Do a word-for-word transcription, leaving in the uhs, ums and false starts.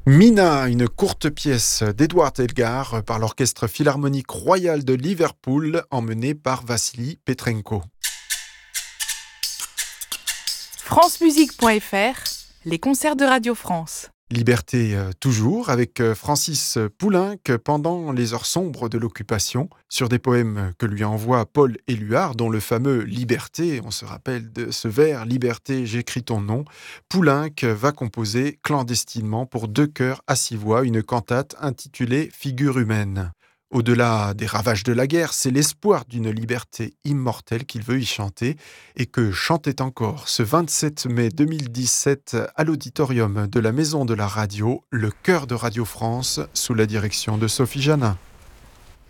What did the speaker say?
Mina, une courte pièce d'Edward Elgar par l'Orchestre Philharmonique Royal de Liverpool, emmené par Vassili Petrenko. francemusique point f r, les concerts de Radio France. Liberté euh, toujours, avec euh, Francis Poulenc pendant les heures sombres de l'occupation, sur des poèmes que lui envoie Paul Éluard, dont le fameux Liberté, on se rappelle de ce vers, Liberté, j'écris ton nom. Poulenc va composer clandestinement pour deux chœurs à six voix une cantate intitulée Figure humaine. Au-delà des ravages de la guerre, c'est l'espoir d'une liberté immortelle qu'il veut y chanter et que chantait encore ce vingt-sept mai deux mille dix-sept à l'auditorium de la Maison de la Radio, le chœur de Radio France sous la direction de Sophie Janin.